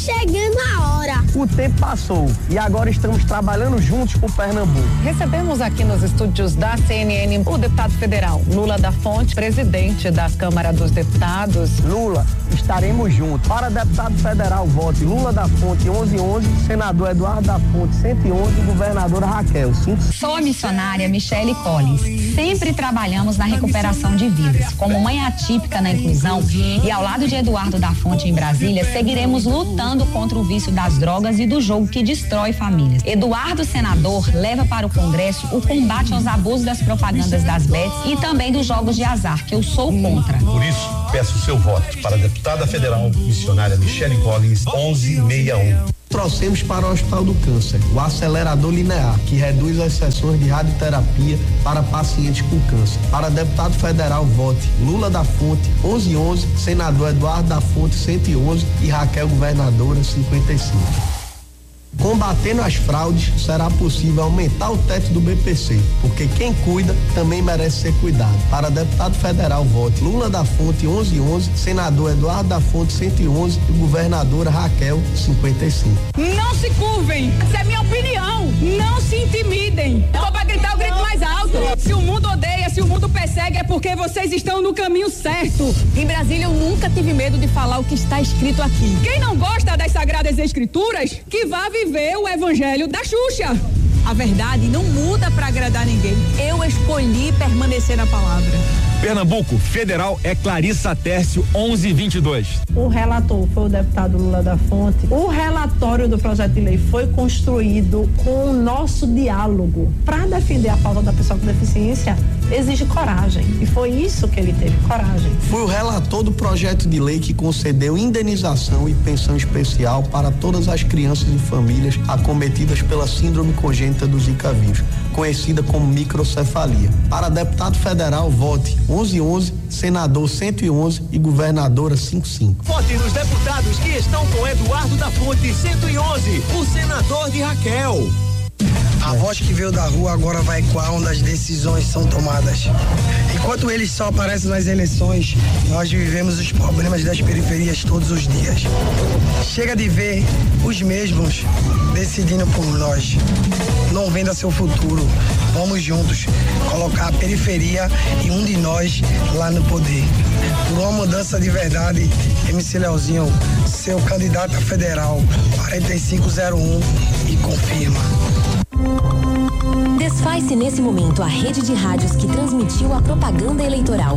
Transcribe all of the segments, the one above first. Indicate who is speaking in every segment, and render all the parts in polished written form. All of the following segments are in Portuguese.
Speaker 1: chegando a hora.
Speaker 2: O tempo passou e agora estamos trabalhando juntos por Pernambuco.
Speaker 3: Recebemos aqui nos estúdios da CNN o deputado federal Lula da Fonte, presidente da Câmara dos Deputados.
Speaker 2: Lula, estaremos juntos. Para deputado federal, vote Lula da Fonte 1111, senador Eduardo da Fonte 111 e governadora Raquel 5.
Speaker 4: Sou a missionária Michele Collins. Sempre trabalhamos na recuperação de vidas. Como mãe atípica na inclusão e ao lado de Eduardo da Fonte em Brasília, seguiremos lutando contra o vício das drogas e do jogo que destrói famílias. Eduardo, senador, leva para o Congresso o combate aos abusos das propagandas das bets e também dos jogos de azar, que eu sou contra.
Speaker 5: Por isso, peço o seu voto para a deputada federal missionária Michele Collins 1161.
Speaker 2: Trouxemos para o Hospital do Câncer o acelerador linear, que reduz as sessões de radioterapia para pacientes com câncer. Para deputado federal, vote Lula da Fonte 1111, senador Eduardo da Fonte 111 e Raquel governadora 55. Combatendo as fraudes, será possível aumentar o teto do BPC, porque quem cuida também merece ser cuidado. Para deputado federal, vote Lula da Fonte 1111, senador Eduardo da Fonte 111 e governadora Raquel 55.
Speaker 6: Não se curvem, essa é minha opinião. Não se intimidem. Só para gritar o grito mais alto. Se o mundo odeia, se o mundo persegue, é porque vocês estão no caminho certo. Em Brasília, eu nunca tive medo de falar o que está escrito aqui. Quem não gosta das Sagradas Escrituras, que vá viver o evangelho da Xuxa. A verdade não muda para agradar ninguém. Eu escolhi permanecer na palavra.
Speaker 7: Pernambuco, federal é Clarissa Tércio 1122.
Speaker 8: O relator foi o deputado Lula da Fonte. O relatório do projeto de lei foi construído com o nosso diálogo. Para defender a pauta da pessoa com deficiência, exige coragem. E foi isso que ele teve, coragem.
Speaker 2: Foi o relator do projeto de lei que concedeu indenização e pensão especial para todas as crianças e famílias acometidas pela síndrome congênita do Zika vírus, conhecida como microcefalia. Para deputado federal, vote 1111, senador 111 e governadora 55.
Speaker 9: Vote nos deputados que estão com Eduardo da Fonte 111, o senador de Raquel.
Speaker 10: A voz que veio da rua agora vai ecoar onde as decisões são tomadas. Enquanto eles só aparecem nas eleições, nós vivemos os problemas das periferias todos os dias. Chega de ver os mesmos decidindo por nós. Não venda seu futuro. Vamos juntos colocar a periferia e um de nós lá no poder. Por uma mudança de verdade, MC Leozinho, seu candidato a federal 4501 e confirma.
Speaker 11: Desfaz-se nesse momento a rede de rádios que transmitiu a propaganda eleitoral.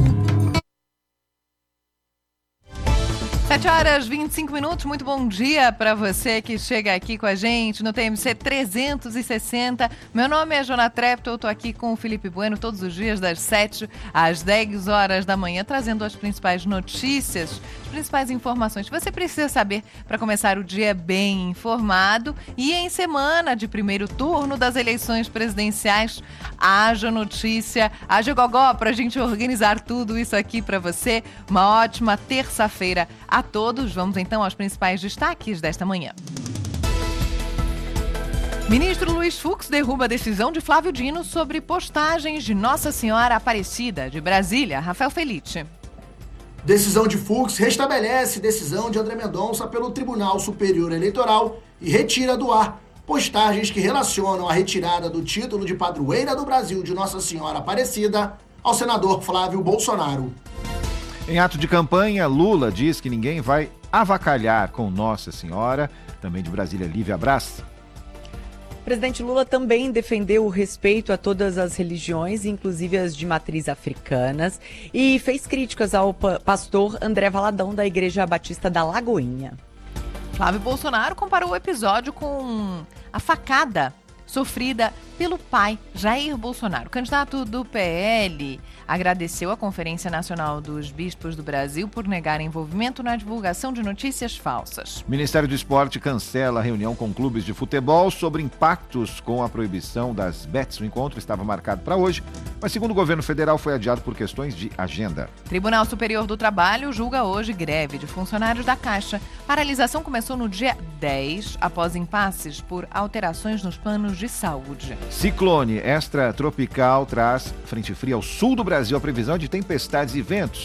Speaker 12: 7h25, muito bom dia para você que chega aqui com a gente no TMC 360. Meu nome é Jona Trepto, eu estou aqui com o Felipe Bueno todos os dias das 7 às 10 horas da manhã, trazendo as principais notícias, as principais informações que você precisa saber para começar o dia bem informado. E em semana de primeiro turno das eleições presidenciais, haja notícia, haja gogó para a gente organizar tudo isso aqui para você. Uma ótima terça-feira a todos. Vamos então aos principais destaques desta manhã. Ministro Luiz Fux derruba a decisão de Flávio Dino sobre postagens de Nossa Senhora Aparecida. De Brasília, Rafael Felice.
Speaker 13: Decisão de Fux restabelece decisão de André Mendonça pelo Tribunal Superior Eleitoral e retira do ar postagens que relacionam a retirada do título de padroeira do Brasil de Nossa Senhora Aparecida ao senador Flávio Bolsonaro.
Speaker 14: Em ato de campanha, Lula diz que ninguém vai avacalhar com Nossa Senhora. Também de Brasília, Lívia Braz.
Speaker 15: O presidente Lula também defendeu o respeito a todas as religiões, inclusive as de matriz africanas, e fez críticas ao pastor André Valadão, da Igreja Batista da Lagoinha.
Speaker 12: Flávio Bolsonaro comparou o episódio com a facada sofrida pelo pai, Jair Bolsonaro. O candidato do PL agradeceu a Conferência Nacional dos Bispos do Brasil por negar envolvimento na divulgação de notícias falsas.
Speaker 14: O Ministério do Esporte cancela a reunião com clubes de futebol sobre impactos com a proibição das bets. O encontro estava marcado para hoje, mas segundo o governo federal foi adiado por questões de agenda.
Speaker 12: Tribunal Superior do Trabalho julga hoje greve de funcionários da Caixa. Paralisação começou no dia 10, após impasses por alterações nos planos de saúde.
Speaker 14: Ciclone extratropical traz frente fria ao sul do Brasil. A previsão de tempestades e ventos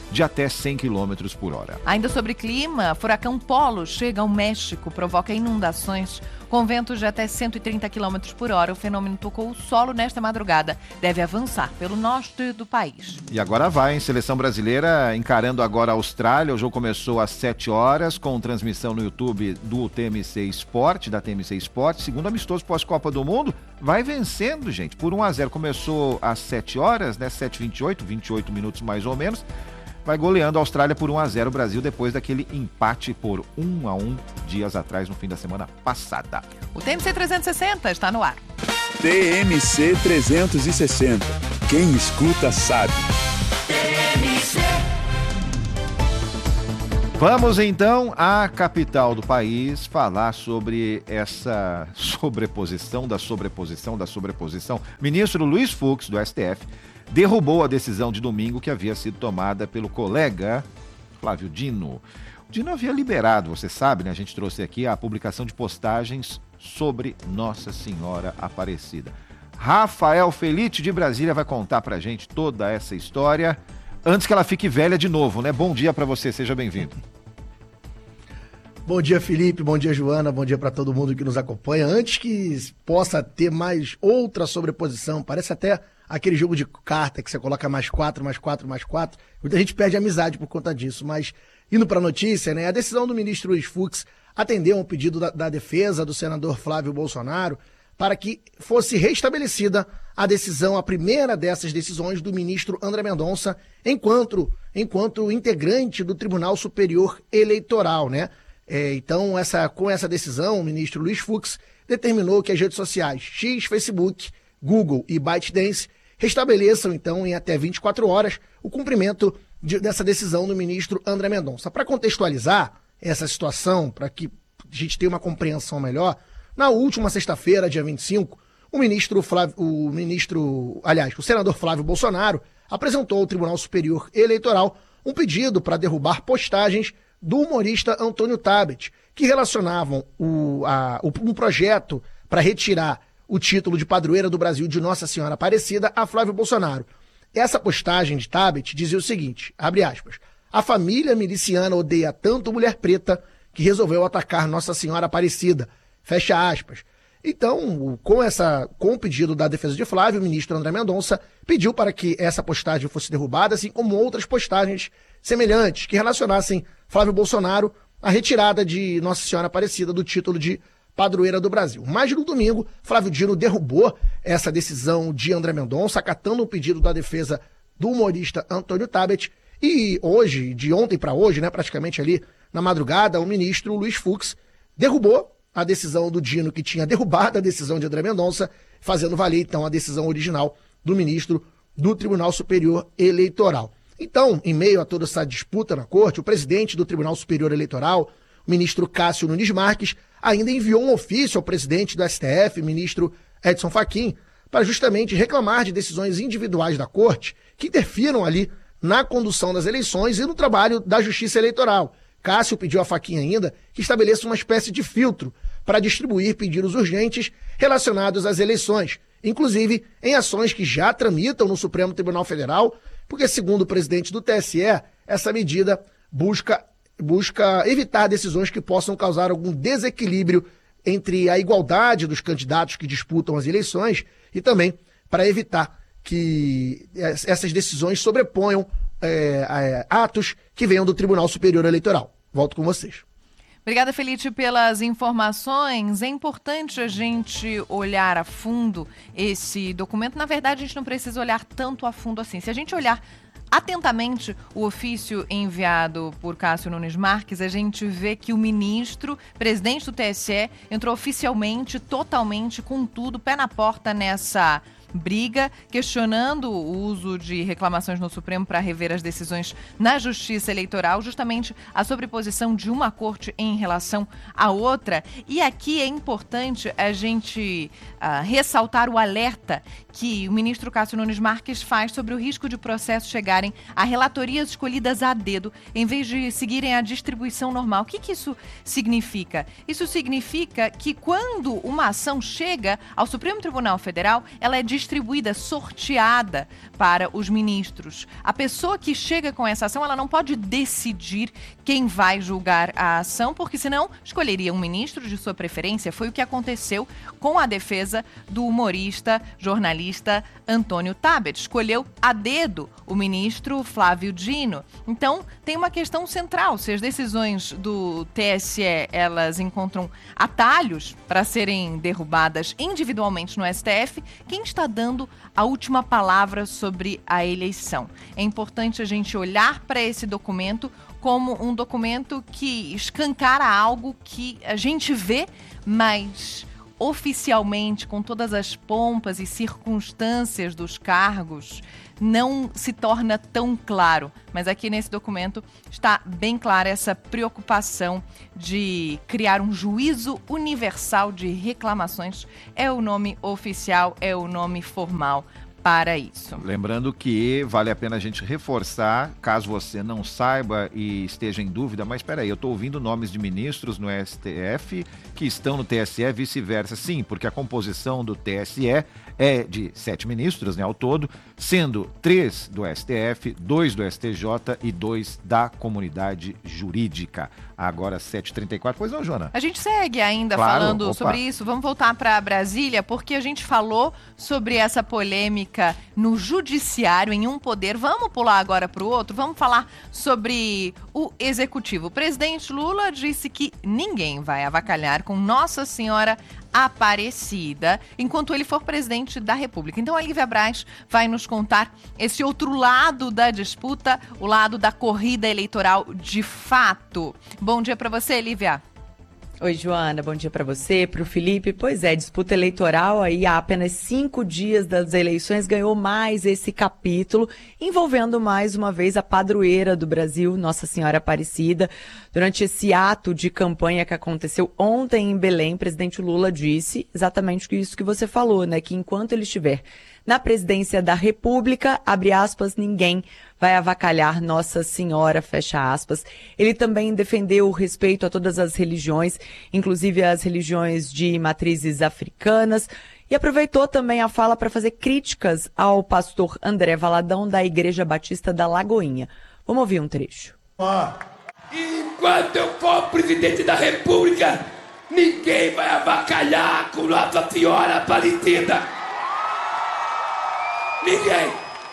Speaker 14: de até 100 km por hora.
Speaker 12: Ainda sobre clima, furacão Polo chega ao México, provoca inundações com ventos de até 130 km por hora. O fenômeno tocou o solo nesta madrugada. Deve avançar pelo norte do país.
Speaker 14: E agora vai, hein? Seleção brasileira encarando agora a Austrália. O jogo começou às 7 horas, com transmissão no YouTube do TMC Sport, da TMC Sport. Segundo amistoso pós-Copa do Mundo, vai vencendo, gente, por 1-0. Começou às 7 horas, né? 7h28, 28 minutos mais ou menos. Vai goleando a Austrália por 1-0 o Brasil depois daquele empate por 1-1 dias atrás, no fim da semana passada.
Speaker 12: O TMC 360 está no ar.
Speaker 1: TMC 360. Quem escuta sabe.
Speaker 14: TMC. Vamos então à capital do país falar sobre essa sobreposição. Ministro Luiz Fux, do STF, derrubou a decisão de domingo que havia sido tomada pelo colega Flávio Dino. O Dino havia liberado, você sabe, né? A gente trouxe aqui a publicação de postagens sobre Nossa Senhora Aparecida. Rafael Felite, de Brasília, vai contar pra gente toda essa história antes que ela fique velha de novo, né? Bom dia pra você, seja bem-vindo.
Speaker 13: Bom dia, Felipe, bom dia, Joana, bom dia para todo mundo que nos acompanha. Antes que possa ter mais outra sobreposição, parece até aquele jogo de carta que você coloca mais 4, mais 4, mais 4. Muita gente perde amizade por conta disso, mas indo para a notícia, né? A decisão do ministro Luiz Fux atendeu a um pedido da defesa do senador Flávio Bolsonaro para que fosse restabelecida a decisão, a primeira dessas decisões do ministro André Mendonça, enquanto integrante do Tribunal Superior Eleitoral, né? Então, com essa decisão, o ministro Luiz Fux determinou que as redes sociais X, Facebook, Google e ByteDance restabeleçam, então, em até 24 horas, o cumprimento dessa decisão do ministro André Mendonça. Para contextualizar essa situação, para que a gente tenha uma compreensão melhor, na última sexta-feira, dia 25, o senador Flávio Bolsonaro apresentou ao Tribunal Superior Eleitoral um pedido para derrubar postagens do humorista Antônio Tabet, que relacionavam um projeto para retirar o título de padroeira do Brasil de Nossa Senhora Aparecida a Flávio Bolsonaro. Essa postagem de Tabet dizia o seguinte, abre aspas, a família miliciana odeia tanto mulher preta que resolveu atacar Nossa Senhora Aparecida, fecha aspas. Então, com o pedido da defesa de Flávio, o ministro André Mendonça pediu para que essa postagem fosse derrubada, assim como outras postagens semelhantes que relacionassem Flávio Bolsonaro à retirada de Nossa Senhora Aparecida do título de padroeira do Brasil. Mas no domingo, Flávio Dino derrubou essa decisão de André Mendonça, acatando o pedido da defesa do humorista Antônio Tabet. E hoje, de ontem para hoje, né, praticamente ali na madrugada, o ministro Luiz Fux derrubou a decisão do Dino, que tinha derrubado a decisão de André Mendonça, fazendo valer, então, a decisão original do ministro do Tribunal Superior Eleitoral. Então, em meio a toda essa disputa na corte, o presidente do Tribunal Superior Eleitoral, o ministro Cássio Nunes Marques, ainda enviou um ofício ao presidente do STF, ministro Edson Fachin, para justamente reclamar de decisões individuais da corte que interfiram ali na condução das eleições e no trabalho da Justiça Eleitoral. Cássio pediu a Fachin ainda que estabeleça uma espécie de filtro para distribuir pedidos urgentes relacionados às eleições, inclusive em ações que já tramitam no Supremo Tribunal Federal, porque, segundo o presidente do TSE, essa medida busca evitar decisões que possam causar algum desequilíbrio entre a igualdade dos candidatos que disputam as eleições e também para evitar que essas decisões sobreponham atos que venham do Tribunal Superior Eleitoral. Volto com vocês.
Speaker 12: Obrigada, Felipe, pelas informações. É importante a gente olhar a fundo esse documento. Na verdade, a gente não precisa olhar tanto a fundo assim. Se a gente olhar atentamente o ofício enviado por Cássio Nunes Marques, a gente vê que o ministro, presidente do TSE, entrou oficialmente, totalmente, com tudo, pé na porta nessa briga, questionando o uso de reclamações no Supremo para rever as decisões na Justiça Eleitoral, justamente a sobreposição de uma corte em relação à outra. E aqui é importante a gente ressaltar o alerta que o ministro Cássio Nunes Marques faz sobre o risco de processos chegarem a relatorias escolhidas a dedo, em vez de seguirem a distribuição normal. O que isso significa? Isso significa que quando uma ação chega ao Supremo Tribunal Federal, ela é distribuída, sorteada para os ministros. A pessoa que chega com essa ação, ela não pode decidir quem vai julgar a ação, porque senão escolheria um ministro de sua preferência. Foi o que aconteceu com a defesa do humorista, jornalista Antônio Tabet. Escolheu a dedo o ministro Flávio Dino. Então, tem uma questão central. Se as decisões do TSE, elas encontram atalhos para serem derrubadas individualmente no STF, quem está dando a última palavra sobre a eleição? É importante a gente olhar para esse documento como um documento que escancara algo que a gente vê, mas oficialmente, com todas as pompas e circunstâncias dos cargos, não se torna tão claro. Mas aqui nesse documento está bem clara essa preocupação de criar um juízo universal de reclamações. É o nome oficial, é o nome formal para isso.
Speaker 14: Lembrando que vale a pena a gente reforçar, caso você não saiba e esteja em dúvida, mas espera aí, eu estou ouvindo nomes de ministros no STF que estão no TSE, vice-versa. Sim, porque a composição do TSE é de 7 ministros, né, ao todo, sendo 3 do STF, 2 do STJ e 2 da comunidade jurídica. Agora 7h34, pois não, Joana?
Speaker 12: A gente segue ainda falando sobre isso. Vamos voltar para Brasília, porque a gente falou sobre essa polêmica no judiciário, em um poder. Vamos pular agora para o outro, vamos falar sobre o executivo. O presidente Lula disse que ninguém vai avacalhar com Nossa Senhora Aparecida enquanto ele for presidente da República. Então a Lívia Braz vai nos contar esse outro lado da disputa, o lado da corrida eleitoral de fato. Bom dia para você, Lívia.
Speaker 15: Oi, Joana, bom dia para você, para o Felipe. Pois é, disputa eleitoral aí há apenas 5 dias das eleições ganhou mais esse capítulo, envolvendo mais uma vez a padroeira do Brasil, Nossa Senhora Aparecida. Durante esse ato de campanha que aconteceu ontem em Belém, o presidente Lula disse exatamente isso que você falou, né? Que enquanto ele estiver na presidência da República, abre aspas, ninguém vai avacalhar Nossa Senhora, fecha aspas. Ele também defendeu o respeito a todas as religiões, inclusive as religiões de matrizes africanas, e aproveitou também a fala para fazer críticas ao pastor André Valadão, da Igreja Batista da Lagoinha. Vamos ouvir um trecho.
Speaker 16: Enquanto eu for presidente da República, ninguém vai avacalhar com Nossa Senhora Aparecida. Ninguém.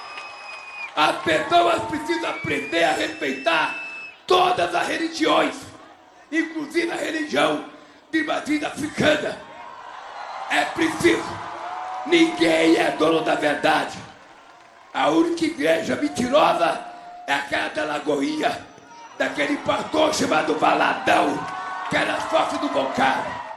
Speaker 16: As pessoas precisam aprender a respeitar todas as religiões, inclusive a religião de matriz africana. É preciso. Ninguém é dono da verdade. A única igreja mentirosa é aquela da Lagoinha, daquele pastor chamado Valadão, que era sócio do Boncaro.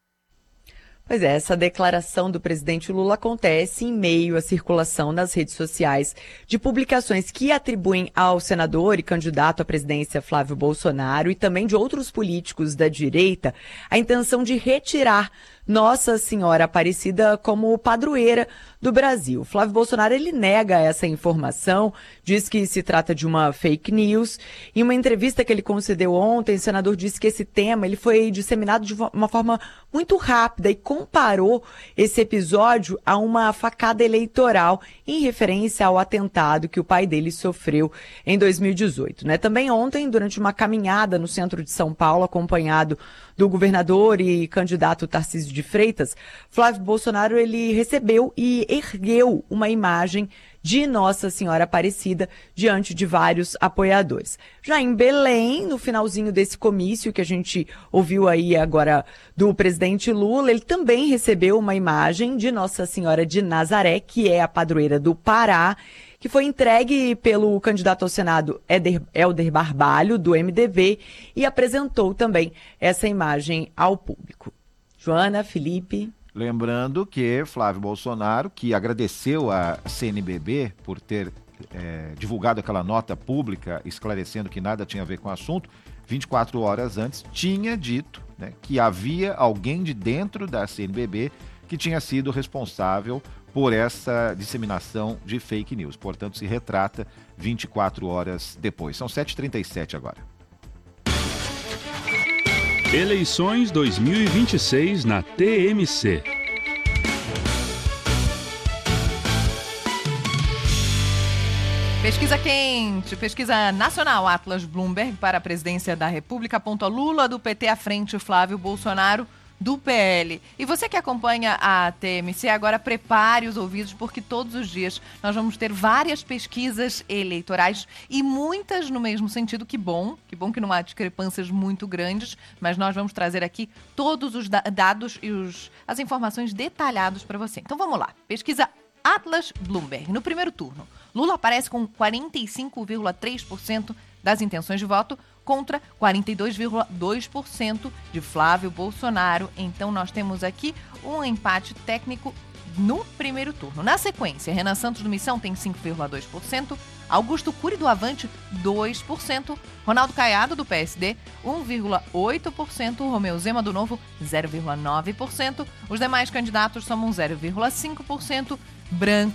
Speaker 15: Pois é, essa declaração do presidente Lula acontece em meio à circulação nas redes sociais de publicações que atribuem ao senador e candidato à presidência Flávio Bolsonaro e também de outros políticos da direita a intenção de retirar Nossa Senhora Aparecida como padroeira do Brasil. Flávio Bolsonaro, ele nega essa informação, diz que se trata de uma fake news. Em uma entrevista que ele concedeu ontem, o senador disse que esse tema ele foi disseminado de uma forma muito rápida e comparou esse episódio a uma facada eleitoral em referência ao atentado que o pai dele sofreu em 2018, né? Também ontem, durante uma caminhada no centro de São Paulo, acompanhado do governador e candidato Tarcísio de Freitas, Flávio Bolsonaro ele recebeu e ergueu uma imagem de Nossa Senhora Aparecida diante de vários apoiadores. Já em Belém, no finalzinho desse comício que a gente ouviu aí agora do presidente Lula, ele também recebeu uma imagem de Nossa Senhora de Nazaré, que é a padroeira do Pará, que foi entregue pelo candidato ao Senado Helder Barbalho, do MDB, e apresentou também essa imagem ao público. Joana, Felipe.
Speaker 14: Lembrando que Flávio Bolsonaro, que agradeceu a CNBB por ter divulgado aquela nota pública esclarecendo que nada tinha a ver com o assunto, 24 horas antes tinha dito, né, que havia alguém de dentro da CNBB que tinha sido responsável por essa disseminação de fake news. Portanto, se retrata 24 horas depois. São 7h37 agora.
Speaker 1: Eleições 2026 na TMC.
Speaker 12: Pesquisa quente, pesquisa nacional Atlas Bloomberg para a presidência da República aponta Lula do PT à frente, Flávio Bolsonaro do PL. E você que acompanha a TMC, agora prepare os ouvidos, porque todos os dias nós vamos ter várias pesquisas eleitorais e muitas no mesmo sentido. Que bom que não há discrepâncias muito grandes, mas nós vamos trazer aqui todos os dados e as informações detalhadas para você. Então vamos lá, pesquisa Atlas Bloomberg. No primeiro turno, Lula aparece com 45,3% das intenções de voto contra 42,2% de Flávio Bolsonaro. Então nós temos aqui um empate técnico no primeiro turno. Na sequência, Renan Santos do Missão tem 5,2%, Augusto Cury do Avante 2%, Ronaldo Caiado do PSD 1,8%, Romeu Zema do Novo 0,9%, os demais candidatos somam 0,5%, Branco